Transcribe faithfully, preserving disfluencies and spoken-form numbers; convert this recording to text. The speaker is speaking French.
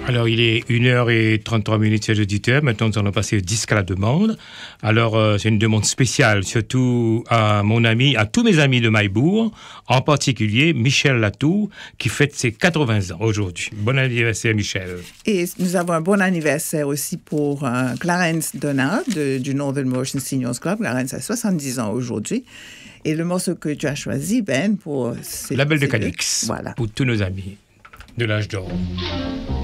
Alors, il est une heure trente-trois minutes, chers auditeurs. Maintenant, nous allons passer au disque à la demande. Alors, euh, c'est une demande spéciale, surtout à mon ami, à tous mes amis de Maillebourg, en particulier Michel Latour, qui fête ses quatre-vingts ans aujourd'hui. Bon anniversaire, Michel. Et nous avons un bon anniversaire aussi pour euh, Clarence Donat de, du Northern Motion Seniors Club. Clarence a soixante-dix ans aujourd'hui. Et le morceau que tu as choisi, Ben, pour... La Belle de Cadix, voilà. pour tous nos amis de l'âge d'or.